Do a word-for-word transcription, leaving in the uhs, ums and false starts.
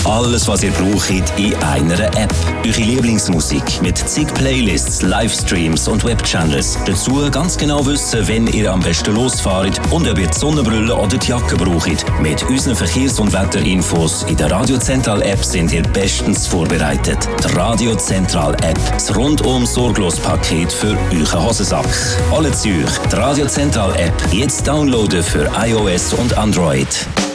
Alles, was ihr braucht, in einer App. Eure Lieblingsmusik mit zig Playlists, Livestreams und Webchannels. Dazu ganz genau wissen, wenn ihr am besten losfahrt und ob ihr die Sonnenbrille oder die Jacke braucht. Mit unseren Verkehrs- und Wetterinfos in der Radio Zentral App sind ihr bestens vorbereitet. Die Radio Zentral App. Das rundum sorglos Paket für euren Hosensack. Alle Zürich. Die Radio Zentral App. Jetzt downloaden für iOS und Android.